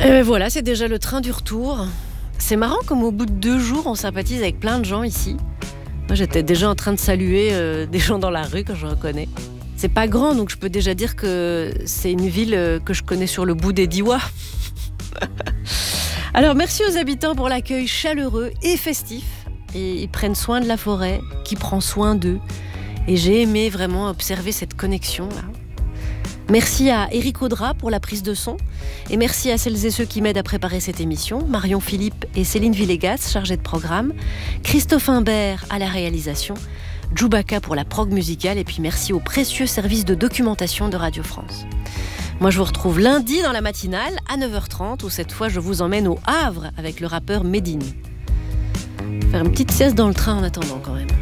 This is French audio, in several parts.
Voilà, c'est déjà le train du retour. C'est marrant comme au bout de 2 jours, on sympathise avec plein de gens ici. Moi, j'étais déjà en train de saluer des gens dans la rue que je reconnais. C'est pas grand, donc je peux déjà dire que c'est une ville que je connais sur le bout des 10 doigts. Alors, merci aux habitants pour l'accueil chaleureux et festif. Et ils prennent soin de la forêt, qui prend soin d'eux. Et j'ai aimé vraiment observer cette connexion là. Merci à Éric Audra pour la prise de son. Et merci à celles et ceux qui m'aident à préparer cette émission. Marion Philippe et Céline Villegas, chargées de programme. Christophe Imbert à la réalisation. Djoubaka pour la prog musicale. Et puis merci au précieux service de documentation de Radio France. Moi, je vous retrouve lundi dans la matinale à 9h30, où cette fois, je vous emmène au Havre avec le rappeur Medine. Faire une petite sieste dans le train en attendant quand même.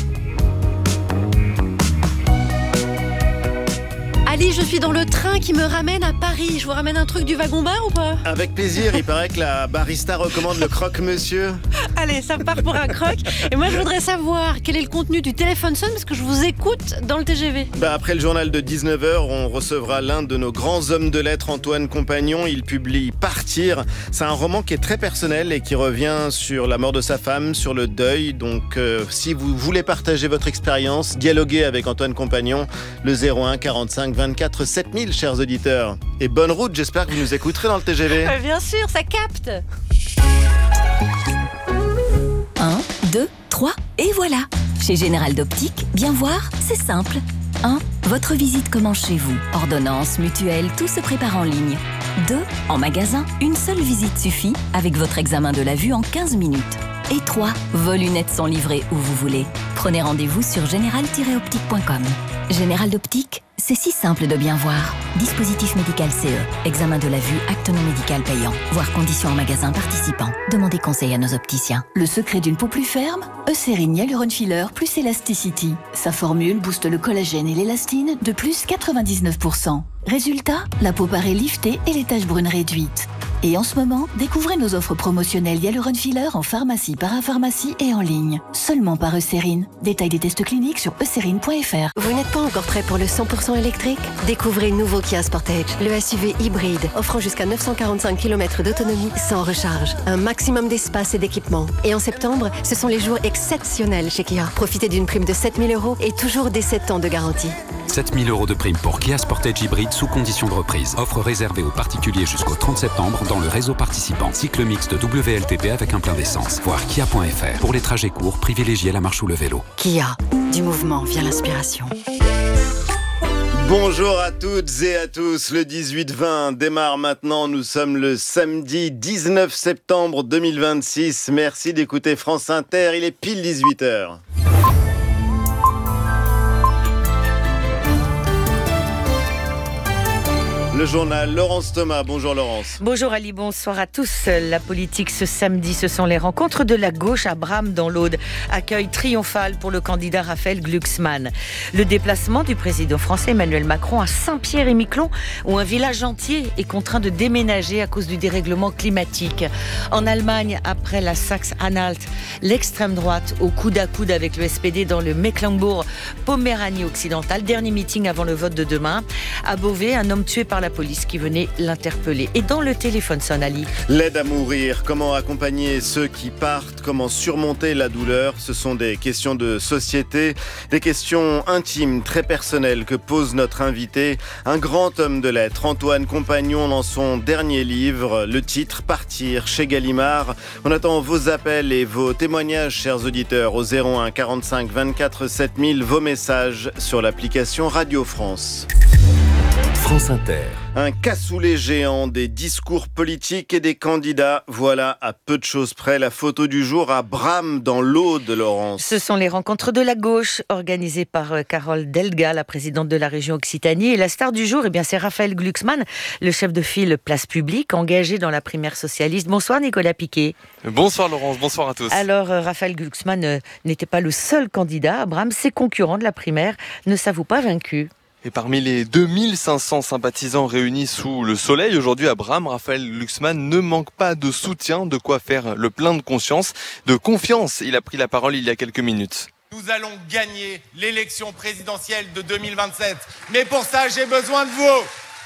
Ali, je suis dans le train qui me ramène à Paris. Je vous ramène un truc du wagon-bar ou pas ? Avec plaisir, il paraît que la barista recommande le croque-monsieur. Allez, ça part pour un croque. Et moi, je voudrais savoir quel est le contenu du téléphone sonne parce que je vous écoute dans le TGV. Après le journal de 19h, on recevra l'un de nos grands hommes de lettres, Antoine Compagnon. Il publie Partir. C'est un roman qui est très personnel et qui revient sur la mort de sa femme, sur le deuil. Donc, si vous voulez partager votre expérience, dialoguer avec Antoine Compagnon, le 01 45 24 7000, chers auditeurs. Et bonne route, j'espère que vous nous écouterez dans le TGV. Bien sûr, ça capte. 1, 2, 3, et voilà. Chez Général d'Optique, bien voir, c'est simple. 1. Votre visite commence chez vous. Ordonnance, mutuelle, tout se prépare en ligne. 2. En magasin, une seule visite suffit avec votre examen de la vue en 15 minutes. Et 3. Vos lunettes sont livrées où vous voulez. Prenez rendez-vous sur général-optique.com. Général d'Optique, c'est si simple de bien voir. Dispositif médical CE. Examen de la vue, acte non médical payant. Voir conditions en magasin participant. Demandez conseil à nos opticiens. Le secret d'une peau plus ferme ? Eucérine Hyaluron Filler plus Elasticity. Sa formule booste le collagène et l'élastine de plus 99%. Résultat, la peau paraît liftée et les taches brunes réduites. Et en ce moment, découvrez nos offres promotionnelles Hyaluron Filler en pharmacie, parapharmacie et en ligne. Seulement par Eucérine. Détail des tests cliniques sur eucérine.fr. Vous n'êtes pas encore prêt pour le 100% électrique ? Découvrez le nouveau Kia Sportage, le SUV hybride, offrant jusqu'à 945 km d'autonomie sans recharge. Un maximum d'espace et d'équipement. Et en septembre, ce sont les jours exceptionnels chez Kia. Profitez d'une prime de 7 000 € et toujours des 7 ans de garantie. 7 000 € de prime pour Kia Sportage hybride sous condition de reprise. Offre réservée aux particuliers jusqu'au 30 septembre dans le réseau participant. Cycle mixte WLTP avec un plein d'essence. Voir kia.fr. Pour les trajets courts, privilégiez la marche ou le vélo. Kia, du mouvement vient l'inspiration. Bonjour à toutes et à tous, le 18-20 démarre maintenant, nous sommes le samedi 19 septembre 2026. Merci d'écouter France Inter, il est pile 18h. Le journal, Laurence Thomas. Bonjour Laurence. Bonjour Ali, bonsoir à tous. La politique ce samedi, ce sont les rencontres de la gauche à Bram dans l'Aude. Accueil triomphal pour le candidat Raphaël Glucksmann. Le déplacement du président français Emmanuel Macron à Saint-Pierre-et-Miquelon, où un village entier est contraint de déménager à cause du dérèglement climatique. En Allemagne, après la Saxe-Anhalt, l'extrême droite au coude à coude avec le SPD dans le Mecklembourg-Poméranie occidentale. Dernier meeting avant le vote de demain. À Beauvais, un homme tué par la police qui venait l'interpeller. Et dans le téléphone sonne Ali. L'aide à mourir, comment accompagner ceux qui partent, comment surmonter la douleur, ce sont des questions de société, des questions intimes, très personnelles que pose notre invité, un grand homme de lettres, Antoine Compagnon, dans son dernier livre, le titre Partir chez Gallimard. On attend vos appels et vos témoignages, chers auditeurs, au 01 45 24 7000, vos messages sur l'application Radio France. France Inter. Un cassoulet géant des discours politiques et des candidats. Voilà, à peu de choses près, la photo du jour à Bram dans l'Aude, Laurence. Ce sont les rencontres de la gauche organisées par Carole Delga, la présidente de la région Occitanie. Et la star du jour, c'est Raphaël Glucksmann, le chef de file Place Publique, engagé dans la primaire socialiste. Bonsoir Nicolas Piquet. Bonsoir Laurence, bonsoir à tous. Alors Raphaël Glucksmann n'était pas le seul candidat à Bram. Ses concurrents de la primaire ne s'avouent pas vaincus. Et parmi les 2500 sympathisants réunis sous le soleil aujourd'hui à Bram, Raphaël Glucksmann ne manque pas de soutien, de quoi faire le plein de conscience, de confiance. Il a pris la parole il y a quelques minutes. Nous allons gagner l'élection présidentielle de 2027. Mais pour ça, j'ai besoin de vous.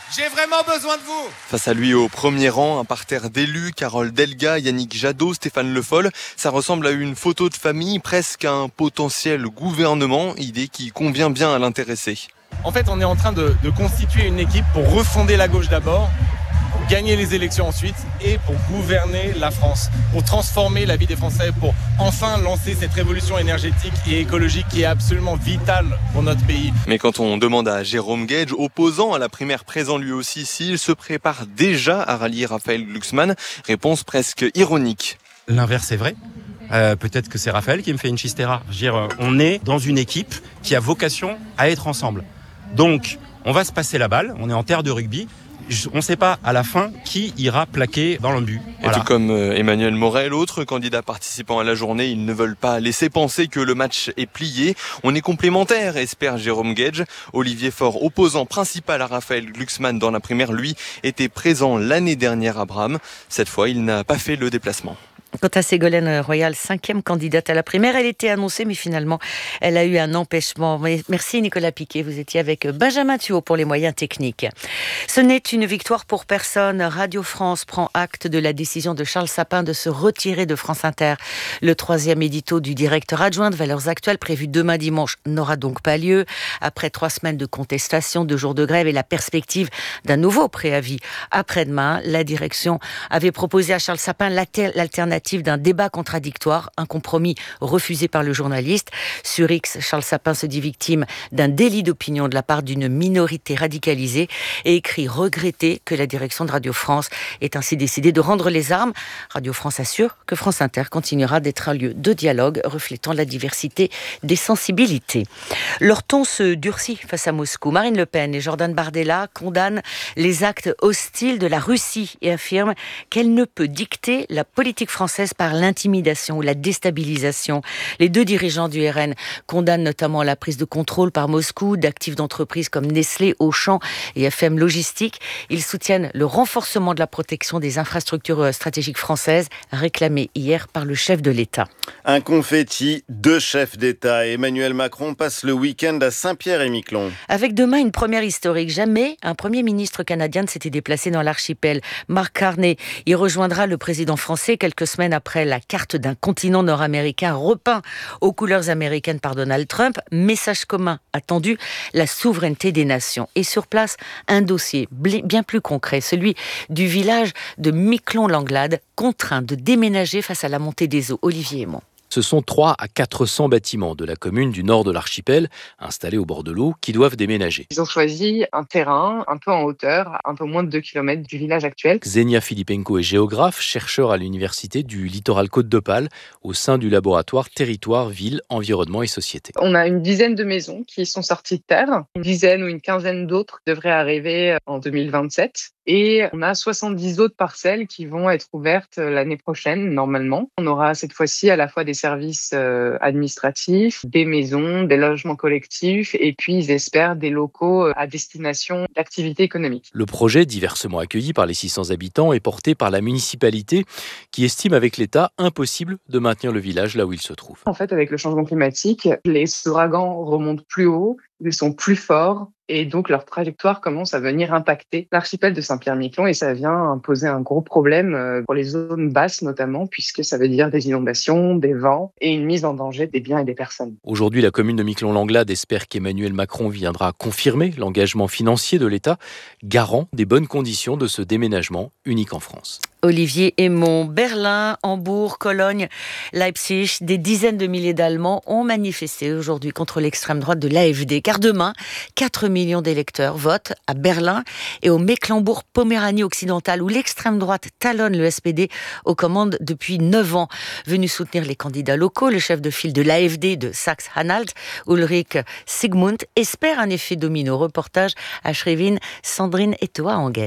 J'ai vraiment besoin de vous. Face à lui au premier rang, un parterre d'élus, Carole Delga, Yannick Jadot, Stéphane Le Foll. Ça ressemble à une photo de famille, presque un potentiel gouvernement, idée qui convient bien à l'intéressé. En fait, on est en train de constituer une équipe pour refonder la gauche d'abord, pour gagner les élections ensuite et pour gouverner la France, pour transformer la vie des Français, pour enfin lancer cette révolution énergétique et écologique qui est absolument vitale pour notre pays. Mais quand on demande à Jérôme Gage, opposant à la primaire présent lui aussi, s'il se prépare déjà à rallier Raphaël Glucksmann, réponse presque ironique. L'inverse est vrai. Peut-être que c'est Raphaël qui me fait une chistera. Je veux dire, on est dans une équipe qui a vocation à être ensemble. Donc, on va se passer la balle, on est en terre de rugby. On ne sait pas à la fin qui ira plaquer dans le but. Voilà. Et tout comme Emmanuel Morel, autre candidat participant à la journée, ils ne veulent pas laisser penser que le match est plié. On est complémentaires, espère Jérôme Gage. Olivier Faure, opposant principal à Raphaël Glucksmann dans la primaire, lui, était présent l'année dernière à Bram. Cette fois, il n'a pas fait le déplacement. Quant à Ségolène Royal, 5e candidate à la primaire, elle était annoncée, mais finalement, elle a eu un empêchement. Merci Nicolas Piquet, vous étiez avec Benjamin Thuot pour les moyens techniques. Ce n'est une victoire pour personne. Radio France prend acte de la décision de Charles Sapin de se retirer de France Inter. Le 3e édito du directeur adjoint de Valeurs Actuelles, prévu demain dimanche, n'aura donc pas lieu. Après 3 semaines de contestation, 2 jours de grève et la perspective d'un nouveau préavis après-demain, la direction avait proposé à Charles Sapin l'alternative d'un débat contradictoire, un compromis refusé par le journaliste. Sur X, Charles Sapin se dit victime d'un délit d'opinion de la part d'une minorité radicalisée et écrit regretter que la direction de Radio France ait ainsi décidé de rendre les armes. Radio France assure que France Inter continuera d'être un lieu de dialogue reflétant la diversité des sensibilités. Leur ton se durcit face à Moscou. Marine Le Pen et Jordan Bardella condamnent les actes hostiles de la Russie et affirment qu'elle ne peut dicter la politique française par l'intimidation ou la déstabilisation. Les 2 dirigeants du RN condamnent notamment la prise de contrôle par Moscou d'actifs d'entreprises comme Nestlé, Auchan et FM Logistique. Ils soutiennent le renforcement de la protection des infrastructures stratégiques françaises, réclamé hier par le chef de l'État. Un confetti, 2 chefs d'État. Emmanuel Macron passe le week-end à Saint-Pierre-et-Miquelon. Avec demain une première historique. Jamais un Premier ministre canadien ne s'était déplacé dans l'archipel. Mark Carney y rejoindra le président français quelques semaines après la carte d'un continent nord-américain repeint aux couleurs américaines par Donald Trump. Message commun attendu, la souveraineté des nations. Et sur place, un dossier bien plus concret, celui du village de Miquelon-Langlade, contraint de déménager face à la montée des eaux. Olivier Aymon. Ce sont 300 à 400 bâtiments de la commune du nord de l'archipel, installés au bord de l'eau, qui doivent déménager. Ils ont choisi un terrain un peu en hauteur, un peu moins de 2 km du village actuel. Xenia Filipenko est géographe, chercheur à l'université du littoral Côte d'Opale, au sein du laboratoire Territoire, Ville, Environnement et Société. On a une dizaine de maisons qui sont sorties de terre. Une dizaine ou une quinzaine d'autres devraient arriver en 2027. Et on a 70 autres parcelles qui vont être ouvertes l'année prochaine, normalement. On aura cette fois-ci à la fois des services administratifs, des maisons, des logements collectifs et puis, ils espèrent, des locaux à destination d'activités économiques. Le projet, diversement accueilli par les 600 habitants, est porté par la municipalité qui estime avec l'État impossible de maintenir le village là où il se trouve. En fait, avec le changement climatique, les ouragans remontent plus haut, ils sont plus forts. Et donc, leur trajectoire commence à venir impacter l'archipel de Saint-Pierre-et-Miquelon et ça vient poser un gros problème pour les zones basses notamment, puisque ça veut dire des inondations, des vents et une mise en danger des biens et des personnes. Aujourd'hui, la commune de Miquelon-Langlade espère qu'Emmanuel Macron viendra confirmer l'engagement financier de l'État, garant des bonnes conditions de ce déménagement unique en France. Olivier Aymon, Berlin, Hambourg, Cologne, Leipzig, des dizaines de milliers d'Allemands ont manifesté aujourd'hui contre l'extrême droite de l'AfD. Car demain, 4 millions d'électeurs votent à Berlin et au Mecklembourg-Poméranie occidentale où l'extrême droite talonne le SPD aux commandes depuis 9 ans. Venu soutenir les candidats locaux, le chef de file de l'AfD de Saxe-Anhalt, Ulrich Sigmund, espère un effet domino. Reportage à Schrevin, Sandrine Etoa-Angen.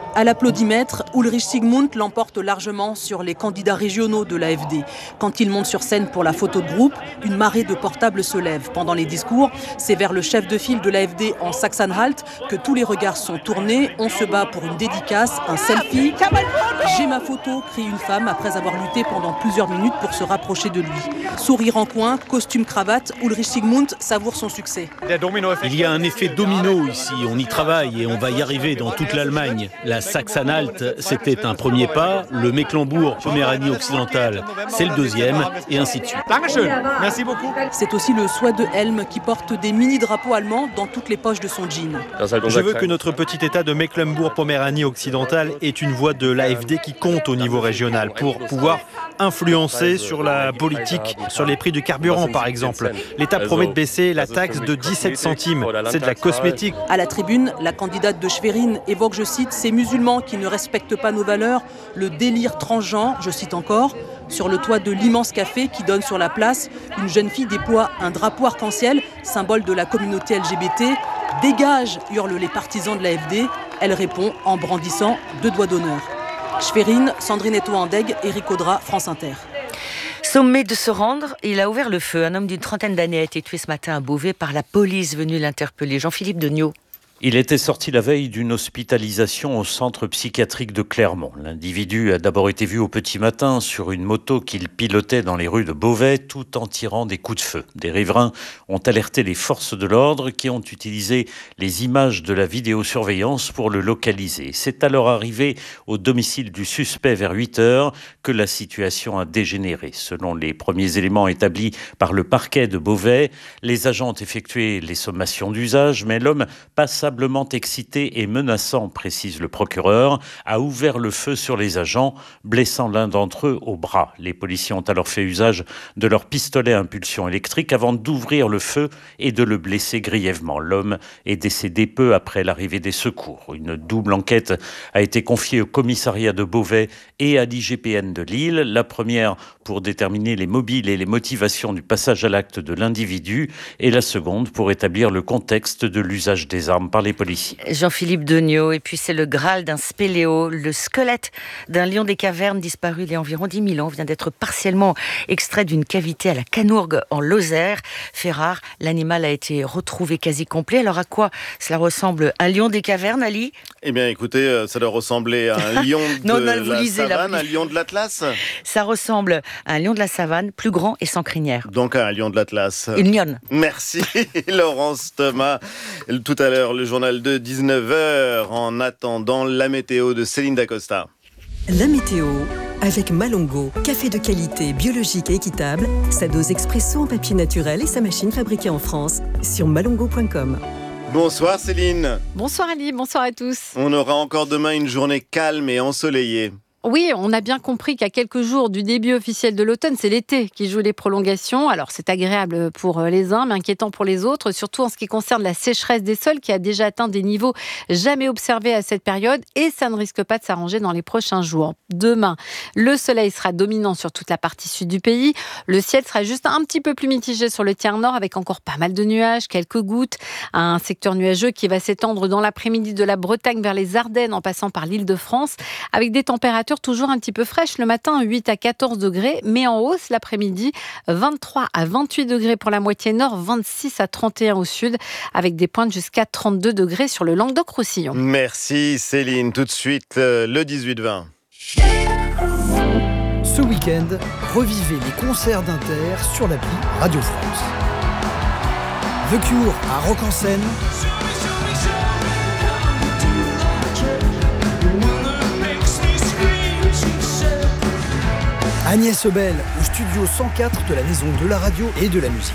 À l'applaudimètre, Ulrich Sigmund l'emporte largement sur les candidats régionaux de l'AfD. Quand il monte sur scène pour la photo de groupe, une marée de portables se lève. Pendant les discours, c'est vers le chef de file de l'AfD en Sachsen-Anhalt que tous les regards sont tournés. On se bat pour une dédicace, un selfie. « J'ai ma photo », crie une femme après avoir lutté pendant plusieurs minutes pour se rapprocher de lui. Sourire en coin, costume cravate, Ulrich Sigmund savoure son succès. Il y a un effet domino ici, on y travaille et on va y arriver dans toute l'Allemagne. La Sachsen-Anhalt, c'était un premier pas, le Mecklembourg-Poméranie occidentale, c'est le deuxième, et ainsi de suite. Merci beaucoup. C'est aussi le Soi de Helm qui porte des mini-drapeaux allemands dans toutes les poches de son jean. Je veux que notre petit État de Mecklembourg-Poméranie occidentale ait une voix de l'AfD qui compte au niveau régional pour pouvoir influencer sur la politique, sur les prix du carburant par exemple. L'État promet de baisser la taxe de 17 centimes, c'est de la cosmétique. À la tribune, la candidate de Schwerin évoque, je cite, ces musulmans qui ne respectent pas nos valeurs, le délire transgenre, je cite encore. Sur le toit de l'immense café qui donne sur la place, une jeune fille déploie un drapeau arc-en-ciel, symbole de la communauté LGBT. « Dégage !» hurlent les partisans de l'AfD. Elle répond en brandissant 2 doigts d'honneur. Schwerin, Sandrine Eto-Andeg, Éric Audra, France Inter. Sommé de se rendre, il a ouvert le feu. Un homme d'une trentaine d'années a été tué ce matin à Beauvais par la police venue l'interpeller. Jean-Philippe Degnaud. Il était sorti la veille d'une hospitalisation au centre psychiatrique de Clermont. L'individu a d'abord été vu au petit matin sur une moto qu'il pilotait dans les rues de Beauvais tout en tirant des coups de feu. Des riverains ont alerté les forces de l'ordre qui ont utilisé les images de la vidéosurveillance pour le localiser. C'est alors arrivé au domicile du suspect vers 8h que la situation a dégénéré. Selon les premiers éléments établis par le parquet de Beauvais, les agents ont effectué les sommations d'usage, mais l'homme passablement excité et menaçant, précise le procureur, a ouvert le feu sur les agents, blessant l'un d'entre eux au bras. Les policiers ont alors fait usage de leur pistolet à impulsion électrique avant d'ouvrir le feu et de le blesser grièvement. L'homme est décédé peu après l'arrivée des secours. Une double enquête a été confiée au commissariat de Beauvais et à l'IGPN de Lille. La première pour déterminer les mobiles et les motivations du passage à l'acte de l'individu et la seconde pour établir le contexte de l'usage des armes par les policiers. Jean-Philippe Degnaud, et puis c'est le Graal d'un spéléo. Le squelette d'un lion des cavernes disparu il y a environ 10 000 ans vient d'être partiellement extrait d'une cavité à la Canourgue en Lozère. Fait rare, l'animal a été retrouvé quasi complet. Alors à quoi cela ressemble un lion des cavernes, Ali ? Eh bien écoutez, ça doit ressembler à un lion de savane, un lion de l'Atlas. Ça ressemble à un lion de la savane, plus grand et sans crinière. Donc à un lion de l'Atlas. Une lionne. Merci Laurence Thomas. Tout à l'heure, le journal de 19h. En attendant, la météo de Céline Dacosta. La météo avec Malongo. Café de qualité, biologique et équitable. Sa dose expresso en papier naturel et sa machine fabriquée en France. Sur malongo.com. Bonsoir Céline. Bonsoir Ali, bonsoir à tous. On aura encore demain une journée calme et ensoleillée. Oui, on a bien compris qu'à quelques jours du début officiel de l'automne, c'est l'été qui joue les prolongations. Alors c'est agréable pour les uns, mais inquiétant pour les autres, surtout en ce qui concerne la sécheresse des sols qui a déjà atteint des niveaux jamais observés à cette période et ça ne risque pas de s'arranger dans les prochains jours. Demain, le soleil sera dominant sur toute la partie sud du pays. Le ciel sera juste un petit peu plus mitigé sur le tiers nord avec encore pas mal de nuages, quelques gouttes. Un secteur nuageux qui va s'étendre dans l'après-midi de la Bretagne vers les Ardennes en passant par l'Île-de-France avec des températures toujours un petit peu fraîche le matin, 8 à 14 degrés, mais en hausse l'après-midi, 23 à 28 degrés pour la moitié nord, 26 à 31 au sud, avec des pointes jusqu'à 32 degrés sur le Languedoc-Roussillon. Merci Céline. Tout de suite, le 18-20. Ce week-end, revivez les concerts d'Inter sur l'appli Radio France. The Cure à Rock en Seine. Agnès Ebel au studio 104 de la Maison de la Radio et de la Musique.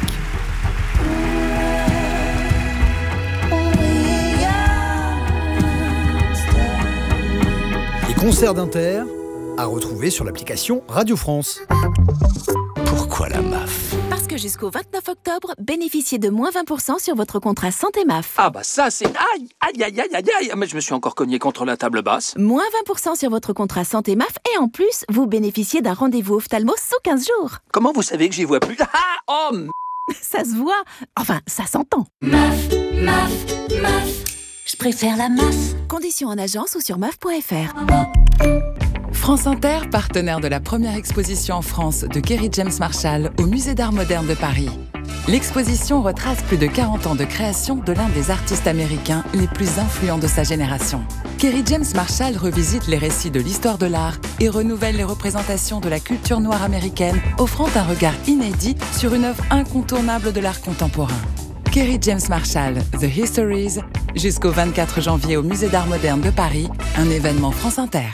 Les concerts d'Inter à retrouver sur l'application Radio France. Pourquoi la MAF ? Parce que jusqu'au 29 octobre, bénéficiez de moins 20% sur votre contrat santé MAF. Ah bah ça c'est... Aïe, aïe, aïe, aïe, aïe, aïe. Mais je me suis encore cogné contre la table basse. Moins 20% sur votre contrat santé MAF et en plus, vous bénéficiez d'un rendez-vous ophtalmo sous 15 jours. Comment vous savez que j'y vois plus ? Ah, oh, ça se voit. Enfin, ça s'entend. MAF, MAF, MAF. Je préfère la MAF. Conditions en agence ou sur maf.fr. France Inter, partenaire de la première exposition en France de Kerry James Marshall au Musée d'Art Moderne de Paris. L'exposition retrace plus de 40 ans de création de l'un des artistes américains les plus influents de sa génération. Kerry James Marshall revisite les récits de l'histoire de l'art et renouvelle les représentations de la culture noire américaine, offrant un regard inédit sur une œuvre incontournable de l'art contemporain. Kerry James Marshall, The Histories, jusqu'au 24 janvier au Musée d'Art Moderne de Paris, un événement France Inter.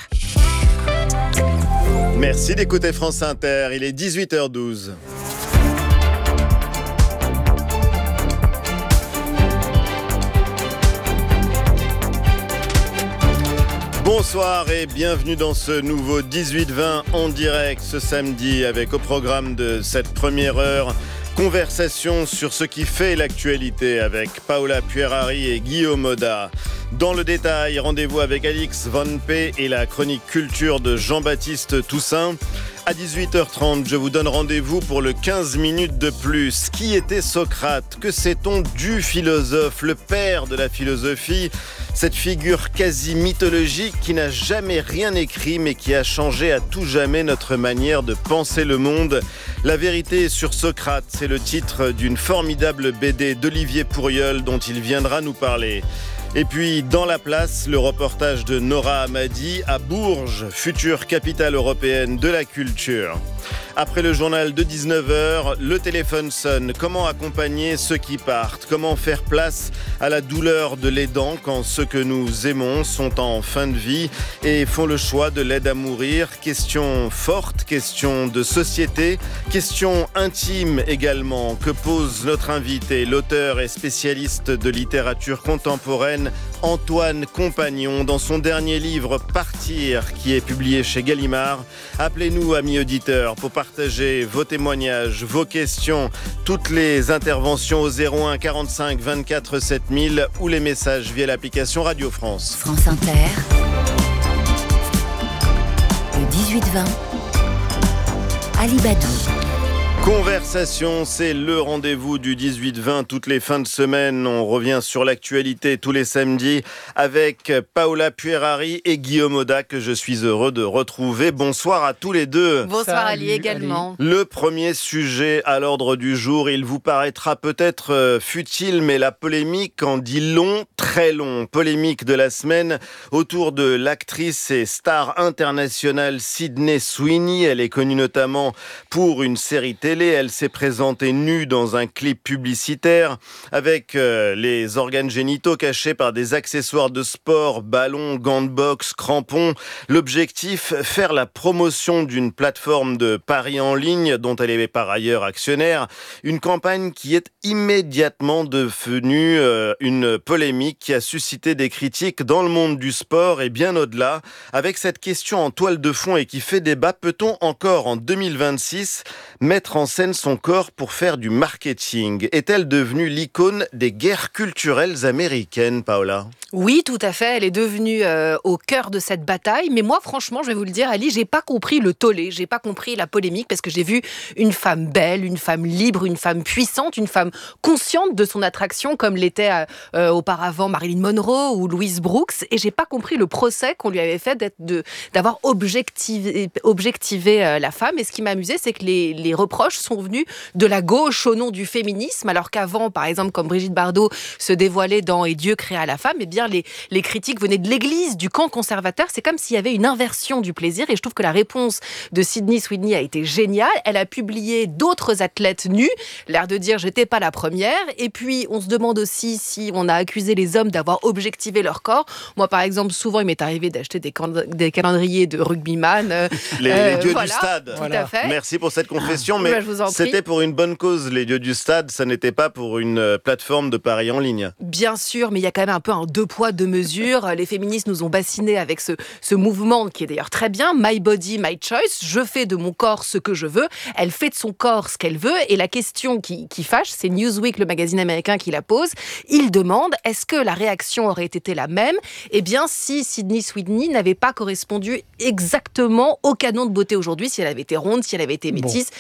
Merci d'écouter France Inter, il est 18h12. Bonsoir et bienvenue dans ce nouveau 18-20 en direct ce samedi avec au programme de cette première heure conversation sur ce qui fait l'actualité avec Paola Puerari et Guillaume Oda. Dans le détail, rendez-vous avec Alix Van P et la chronique culture de Jean-Baptiste Toussaint. À 18h30, je vous donne rendez-vous pour le 15 minutes de plus. Qui était Socrate ? Que sait-on du philosophe, le père de la philosophie ? Cette figure quasi mythologique qui n'a jamais rien écrit mais qui a changé à tout jamais notre manière de penser le monde. La vérité sur Socrate, c'est le titre d'une formidable BD d'Olivier Pourriol dont il viendra nous parler. Et puis, dans la place, le reportage de Nora Hamadi à Bourges, future capitale européenne de la culture. Après le journal de 19h, le téléphone sonne. Comment accompagner ceux qui partent ? Comment faire place à la douleur de l'aidant quand ceux que nous aimons sont en fin de vie et font le choix de l'aide à mourir ? Question forte, question de société, question intime également que pose notre invité, l'auteur et spécialiste de littérature contemporaine, Antoine Compagnon, dans son dernier livre « Partir » qui est publié chez Gallimard. Appelez-nous, amis auditeurs, pour partager vos témoignages, vos questions, toutes les interventions au 01 45 24 7000 ou les messages via l'application Radio France. France Inter, le 18-20, Ali Badou. Conversation, c'est le rendez-vous du 18-20 toutes les fins de semaine. On revient sur l'actualité tous les samedis avec Paola Puerari et Guillaume Oda que je suis heureux de retrouver. Bonsoir à tous les deux. Bonsoir Ali également. Le premier sujet à l'ordre du jour, il vous paraîtra peut-être futile, mais la polémique en dit long, très long. Polémique de la semaine autour de l'actrice et star internationale Sydney Sweeney. Elle est connue notamment pour une série télé. Elle s'est présentée nue dans un clip publicitaire avec les organes génitaux cachés par des accessoires de sport, ballons, gants de boxe, crampons. L'objectif, faire la promotion d'une plateforme de paris en ligne dont elle est par ailleurs actionnaire. Une campagne qui est immédiatement devenue une polémique qui a suscité des critiques dans le monde du sport et bien au-delà. Avec cette question en toile de fond et qui fait débat, peut-on encore en 2026 mettre en scène son corps pour faire du marketing ? Est-elle devenue l'icône des guerres culturelles américaines, Paola ? Oui, tout à fait. Elle est devenue au cœur de cette bataille. Mais moi, franchement, je vais vous le dire, Ali, j'ai pas compris le tollé, j'ai pas compris la polémique parce que j'ai vu une femme belle, une femme libre, une femme puissante, une femme consciente de son attraction comme l'était auparavant Marilyn Monroe ou Louise Brooks. Et j'ai pas compris le procès qu'on lui avait fait d'avoir objectivé la femme. Et ce qui m'a amusé, c'est que les reproches sont venus de la gauche au nom du féminisme, alors qu'avant, par exemple, comme Brigitte Bardot se dévoilait dans « Et Dieu créa la femme », eh bien, les critiques venaient de l'église, du camp conservateur. C'est comme s'il y avait une inversion du plaisir et je trouve que la réponse de Sydney Sweeney a été géniale. Elle a publié d'autres athlètes nus, l'air de dire « j'étais pas la première ». Et puis, on se demande aussi si on a accusé les hommes d'avoir objectivé leur corps. Moi, par exemple, souvent, il m'est arrivé d'acheter des calendriers de rugbyman. Les dieux du stade. Tout à fait. Merci pour cette confession, mais c'était pour une bonne cause. Les dieux du stade, ça n'était pas pour une plateforme de paris en ligne. Bien sûr, mais il y a quand même un peu un deux poids, deux mesures. Les féministes nous ont bassinés avec ce mouvement qui est d'ailleurs très bien. My body, my choice. Je fais de mon corps ce que je veux. Elle fait de son corps ce qu'elle veut. Et la question qui fâche, c'est Newsweek, le magazine américain, qui la pose. Il demande, est-ce que la réaction aurait été la même ? Eh bien, si Sydney Sweeney n'avait pas correspondu exactement au canon de beauté aujourd'hui, si elle avait été ronde, si elle avait été métisse, évidemment.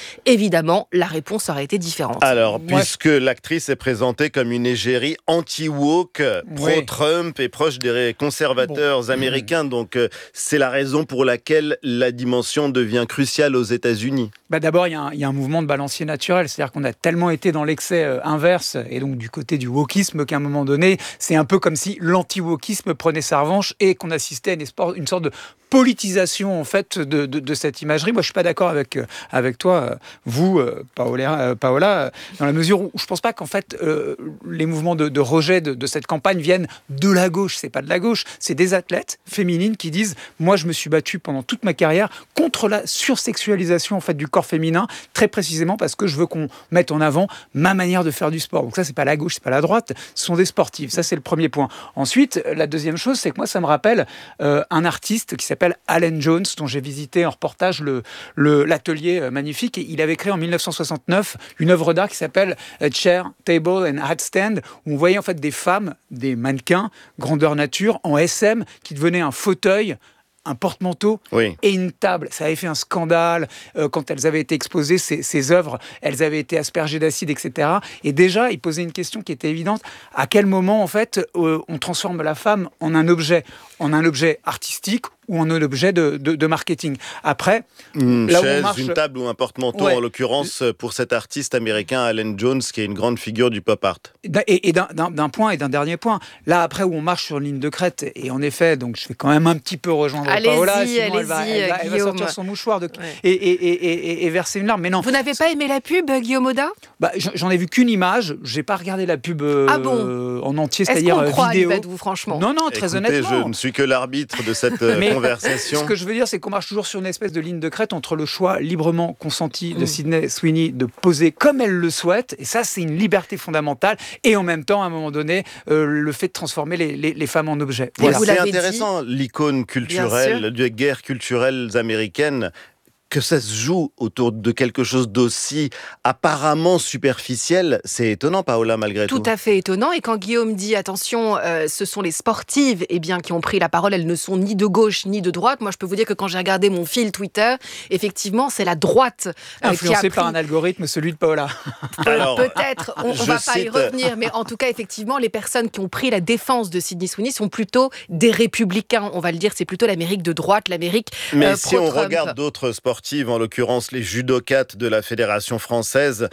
évidemment, la réponse aurait été différente. Alors, puisque l'actrice est présentée comme une égérie anti-woke, pro-Trump et proche des conservateurs américains, donc c'est la raison pour laquelle la dimension devient cruciale aux États-Unis. D'abord, il y a un mouvement de balancier naturel, c'est-à-dire qu'on a tellement été dans l'excès inverse, et donc du côté du wokisme, qu'à un moment donné, c'est un peu comme si l'anti-wokisme prenait sa revanche et qu'on assistait à une sorte de politisation en fait de cette imagerie. Moi, je suis pas d'accord avec toi, Paola, dans la mesure où je pense pas qu'en fait les mouvements de rejet de cette campagne viennent de la gauche. C'est pas de la gauche, c'est des athlètes féminines qui disent moi, je me suis battue pendant toute ma carrière contre la sursexualisation en fait du corps féminin, très précisément parce que je veux qu'on mette en avant ma manière de faire du sport. Donc ça, c'est pas la gauche, c'est pas la droite, ce sont des sportifs. Ça, c'est le premier point. Ensuite, la deuxième chose, c'est que moi, ça me rappelle un artiste qui s'appelle Alan Jones, dont j'ai visité en reportage l'atelier magnifique. Et il avait créé en 1969 une œuvre d'art qui s'appelle Chair, Table and Hat Stand, où on voyait en fait des femmes, des mannequins, grandeur nature, en SM, qui devenaient un fauteuil, un porte-manteau et une table. Ça avait fait un scandale quand elles avaient été exposées, ces œuvres, elles avaient été aspergées d'acide, etc. Et déjà, il posait une question qui était évidente. À quel moment, en fait, on transforme la femme en un objet artistique ou en un objet de marketing. Après, une chaise, une table ou un porte-manteau, en l'occurrence, pour cet artiste américain, Alan Jones, qui est une grande figure du pop art. Et d'un point et d'un dernier point, là, après, où on marche sur une ligne de crête, et en effet, donc je vais quand même un petit peu rejoindre Paola, sinon elle va sortir son mouchoir et verser une larme. Mais non. Vous n'avez pas aimé la pub, Guillaume Oda ? J'en ai vu qu'une image, j'ai pas regardé la pub en entier, c'est-à-dire vidéo. vidéo. Libadou, franchement. Non, très honnêtement. Je ne suis que l'arbitre de cette conversation. Ce que je veux dire, c'est qu'on marche toujours sur une espèce de ligne de crête entre le choix librement consenti de Sydney Sweeney de poser comme elle le souhaite, et ça, c'est une liberté fondamentale, et en même temps, à un moment donné, le fait de transformer les femmes en objets. Voilà. C'est intéressant, l'icône culturelle, des guerres culturelles américaines, que ça se joue autour de quelque chose d'aussi apparemment superficiel, c'est étonnant, Paola, malgré tout. Tout à fait étonnant. Et quand Guillaume dit, attention, ce sont les sportives qui ont pris la parole, elles ne sont ni de gauche ni de droite. Moi, je peux vous dire que quand j'ai regardé mon fil Twitter, effectivement, c'est la droite influencée par un algorithme, celui de Paola. Alors, peut-être, on ne va pas y revenir, mais en tout cas, effectivement, les personnes qui ont pris la défense de Sydney Sweeney sont plutôt des républicains. On va le dire, c'est plutôt l'Amérique de droite, l'Amérique mais si on regarde d'autres sportifs, en l'occurrence les judokates de la Fédération française,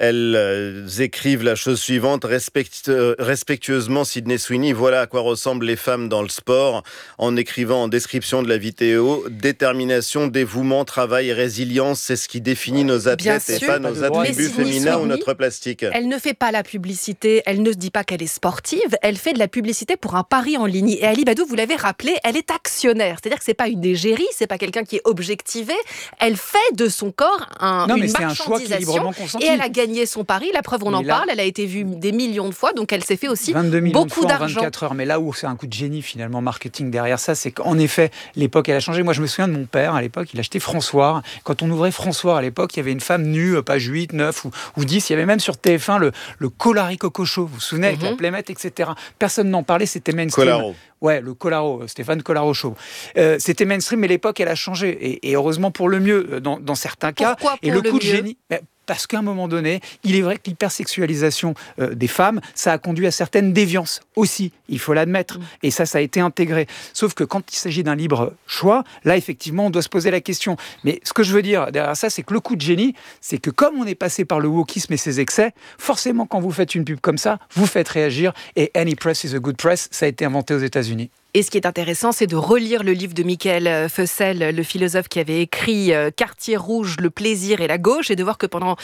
elles écrivent la chose suivante: respectueusement Sydney Sweeney, voilà à quoi ressemblent les femmes dans le sport, en écrivant en description de la vidéo: détermination, dévouement, travail et résilience, c'est ce qui définit nos athlètes et pas nos attributs féminins ou notre plastique. Elle ne fait pas la publicité, elle ne se dit pas qu'elle est sportive, elle fait de la publicité pour un pari en ligne. Et Ali Badou, vous l'avez rappelé, elle est actionnaire, c'est-à-dire que c'est pas une égérie, c'est pas quelqu'un qui est objectivé, elle fait de son corps une marchandisation et elle a gagné son pari. La preuve, on en parle, elle a été vue des millions de fois, donc elle s'est fait aussi 22 millions beaucoup de fois d'argent. En 24 heures. Mais là où c'est un coup de génie finalement marketing derrière ça, c'est qu'en effet l'époque elle a changé. Moi je me souviens de mon père à l'époque, il achetait François. Quand on ouvrait François à l'époque, il y avait une femme nue, page 8, 9 ou 10. Il y avait même sur TF1 le Colari Coco Show, vous vous souvenez, avec la Playmat, etc. Personne n'en parlait, c'était mainstream. Colaro. Ouais, le Colaro, Stéphane Colaro Show. C'était mainstream, mais l'époque, elle a changé. Et heureusement pour le mieux, dans certains cas. Pourquoi et le coup de mieux génie... Parce qu'à un moment donné, il est vrai que l'hypersexualisation des femmes, ça a conduit à certaines déviances aussi, il faut l'admettre. Et ça a été intégré. Sauf que quand il s'agit d'un libre choix, là, effectivement, on doit se poser la question. Mais ce que je veux dire derrière ça, c'est que le coup de génie, c'est que comme on est passé par le wokisme et ses excès, forcément, quand vous faites une pub comme ça, vous faites réagir. Et any press is a good press, ça a été inventé aux États-Unis. Et ce qui est intéressant, c'est de relire le livre de Michael Fussell, le philosophe qui avait écrit Quartier rouge, le plaisir et la gauche, et de voir que pendant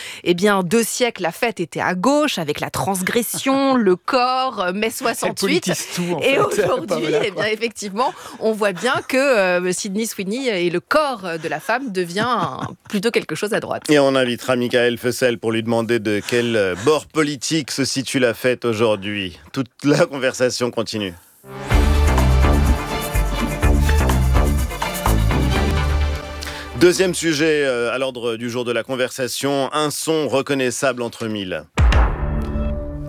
2 siècles, la fête était à gauche, avec la transgression, le corps, mai 68. Et aujourd'hui, effectivement, on voit bien que Sydney Sweeney et le corps de la femme devient plutôt quelque chose à droite. Et on invitera Michael Fussell pour lui demander de quel bord politique se situe la fête aujourd'hui. Toute la conversation continue. Deuxième sujet à l'ordre du jour de la conversation, un son reconnaissable entre mille.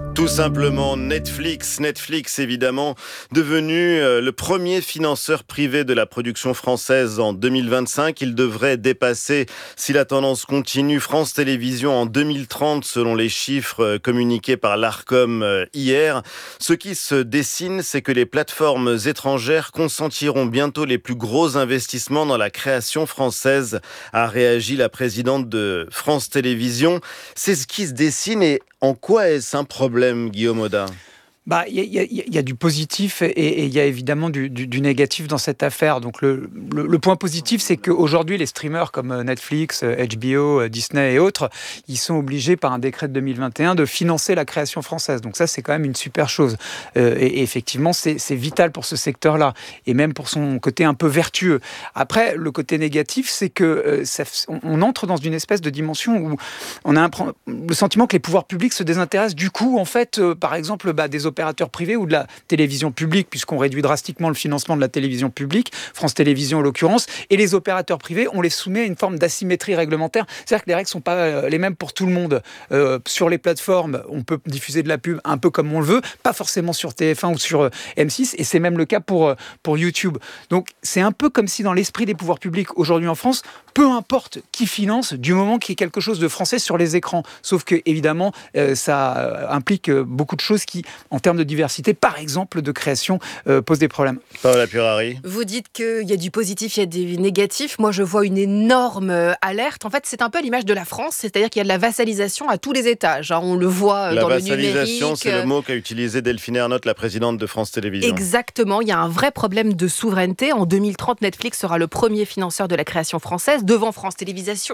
Tout simplement Netflix. Netflix, évidemment, devenu le premier financeur privé de la production française en 2025. Il devrait dépasser, si la tendance continue, France Télévisions en 2030, selon les chiffres communiqués par l'Arcom hier. Ce qui se dessine, c'est que les plateformes étrangères consentiront bientôt les plus gros investissements dans la création française, a réagi la présidente de France Télévisions. C'est ce qui se dessine et en quoi est-ce un problème, Guillaume Audat ? Il y a du positif et il y a évidemment du négatif dans cette affaire. Donc le point positif, c'est qu'aujourd'hui, les streamers comme Netflix, HBO, Disney et autres, ils sont obligés par un décret de 2021 de financer la création française. Donc ça, c'est quand même une super chose. Et effectivement, c'est vital pour ce secteur-là et même pour son côté un peu vertueux. Après, le côté négatif, c'est que on entre dans une espèce de dimension où on a le sentiment que les pouvoirs publics se désintéressent du coup, en fait, par exemple, des opérateurs privés ou de la télévision publique, puisqu'on réduit drastiquement le financement de la télévision publique, France Télévisions en l'occurrence, et les opérateurs privés, on les soumet à une forme d'asymétrie réglementaire. C'est-à-dire que les règles ne sont pas les mêmes pour tout le monde. Sur les plateformes, on peut diffuser de la pub un peu comme on le veut, pas forcément sur TF1 ou sur M6, et c'est même le cas pour YouTube. Donc c'est un peu comme si dans l'esprit des pouvoirs publics aujourd'hui en France, peu importe qui finance, du moment qu'il y ait quelque chose de français sur les écrans. Sauf que, évidemment, ça implique beaucoup de choses qui, en termes de diversité, par exemple de création, posent des problèmes. Paola Purari. Vous dites qu'il y a du positif, il y a du négatif. Moi, je vois une énorme alerte. En fait, c'est un peu à l'image de la France, c'est-à-dire qu'il y a de la vassalisation à tous les étages. On le voit dans le numérique. La vassalisation, c'est le mot qu'a utilisé Delphine Ernotte, la présidente de France Télévisions. Exactement, il y a un vrai problème de souveraineté. En 2030, Netflix sera le premier financeur de la création française, devant France Télévisions,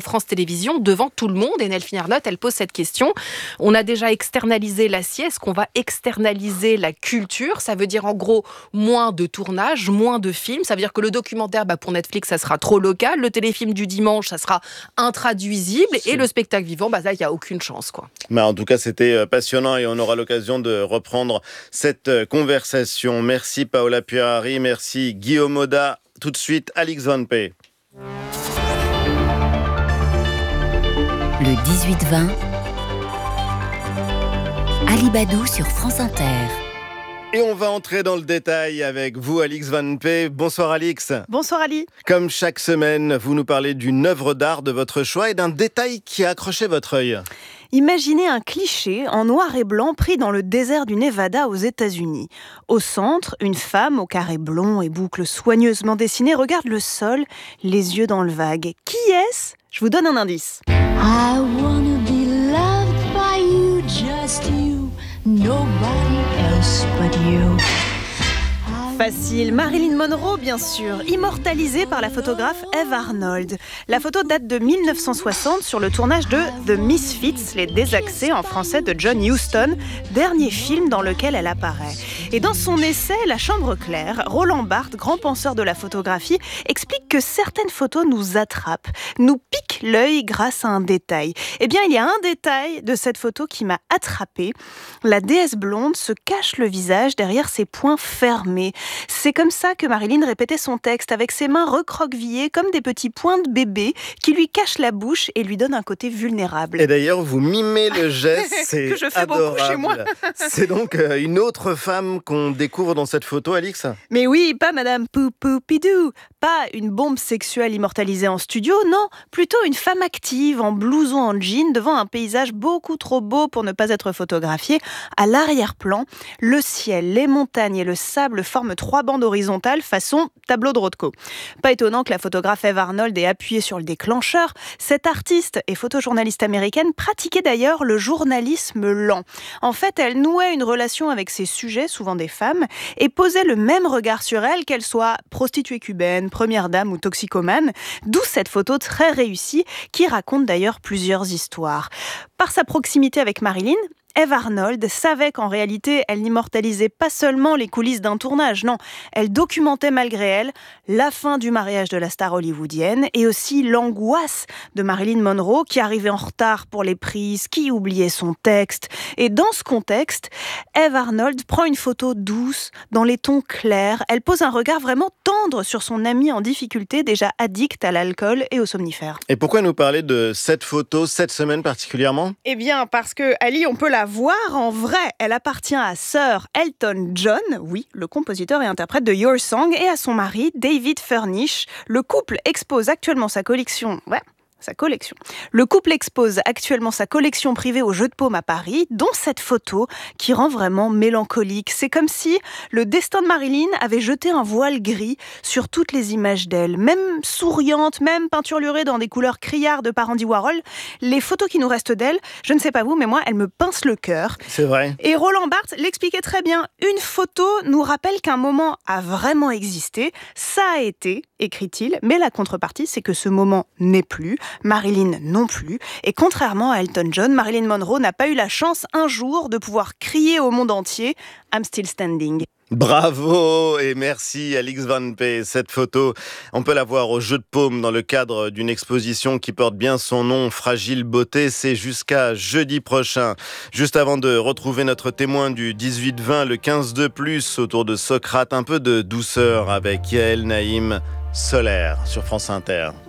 devant tout le monde. Et Delphine Ernotte, elle pose cette question. On a déjà externalisé l'acier, est-ce qu'on va externaliser la culture? Ça veut dire en gros moins de tournage, moins de films. Ça veut dire que le documentaire, pour Netflix, ça sera trop local. Le téléfilm du dimanche, ça sera intraduisible. Et le spectacle vivant, là, il n'y a aucune chance, quoi. En tout cas, c'était passionnant et on aura l'occasion de reprendre cette conversation. Merci Paola Purari, merci Guillaume Audat. Tout de suite, Alix Van P. Le 18-20, Ali Badou sur France Inter. Et on va entrer dans le détail avec vous, Alix Van P. Bonsoir Alix. Bonsoir Ali. Comme chaque semaine, vous nous parlez d'une œuvre d'art de votre choix et d'un détail qui a accroché votre œil. Imaginez un cliché en noir et blanc pris dans le désert du Nevada aux États-Unis. Au centre, une femme au carré blond et boucles soigneusement dessinées regarde le sol, les yeux dans le vague. Qui est-ce ? Je vous donne un indice. I wanna be loved by you, just you, nobody else but you. Facile, Marilyn Monroe bien sûr, immortalisée par la photographe Eve Arnold. La photo date de 1960 sur le tournage de The Misfits, les désaxés en français de John Huston, dernier film dans lequel elle apparaît. Et dans son essai La Chambre claire, Roland Barthes, grand penseur de la photographie, explique que certaines photos nous attrapent, nous piquent l'œil grâce à un détail. Eh bien, il y a un détail de cette photo qui m'a attrapée. La déesse blonde se cache le visage derrière ses poings fermés. C'est comme ça que Marilyn répétait son texte, avec ses mains recroquevillées comme des petits poings de bébé qui lui cachent la bouche et lui donnent un côté vulnérable. Et d'ailleurs, vous mimez le geste, c'est que je fais adorable. beaucoup chez moi. C'est donc une autre femme qu'on découvre dans cette photo, Alix ? Mais oui, pas Madame Poupoupidou, pas une bombe sexuelle immortalisée en studio, non, plutôt une femme active en blouson en jean devant un paysage beaucoup trop beau pour ne pas être photographié. À l'arrière-plan, le ciel, les montagnes et le sable forment 3 bandes horizontales façon tableau de Rothko. Pas étonnant que la photographe Eve Arnold ait appuyé sur le déclencheur. Cette artiste et photojournaliste américaine pratiquait d'ailleurs le journalisme lent. En fait, elle nouait une relation avec ses sujets, souvent des femmes, et posait le même regard sur elle, qu'elle soit prostituée cubaine, première dame ou toxicomane, d'où cette photo très réussie qui raconte d'ailleurs plusieurs histoires. Par sa proximité avec Marilyn, Eve Arnold savait qu'en réalité, elle n'immortalisait pas seulement les coulisses d'un tournage, non. Elle documentait malgré elle la fin du mariage de la star hollywoodienne et aussi l'angoisse de Marilyn Monroe qui arrivait en retard pour les prises, qui oubliait son texte. Et dans ce contexte, Eve Arnold prend une photo douce, dans les tons clairs. Elle pose un regard vraiment tendre sur son amie en difficulté, déjà addict à l'alcool et aux somnifères. Et pourquoi nous parler de cette photo cette semaine particulièrement ? Eh bien, parce que Ali, on peut la la voir en vrai. Elle appartient à Sir Elton John, oui, le compositeur et interprète de Your Song, et à son mari, David Furnish. Le couple expose actuellement sa collection... Le couple expose actuellement sa collection privée au Jeu de Paume à Paris, dont cette photo qui rend vraiment mélancolique. C'est comme si le destin de Marilyn avait jeté un voile gris sur toutes les images d'elle. Même souriante, même peinturlurée dans des couleurs criardes par Andy Warhol, les photos qui nous restent d'elle, je ne sais pas vous, mais moi, elles me pincent le cœur. C'est vrai. Et Roland Barthes l'expliquait très bien. Une photo nous rappelle qu'un moment a vraiment existé. Ça a été, écrit-il, mais la contrepartie, c'est que ce moment n'est plus. Marilyn non plus. Et contrairement à Elton John, Marilyn Monroe n'a pas eu la chance un jour de pouvoir crier au monde entier « I'm still standing ». Bravo et merci Alix Van P. Cette photo, on peut la voir au Jeu de Paume dans le cadre d'une exposition qui porte bien son nom, Fragile Beauté. C'est jusqu'à jeudi prochain. Juste avant de retrouver notre témoin du 18-20, le 15-2+, autour de Socrate, un peu de douceur avec Yael Naïm, Solaire sur France Inter.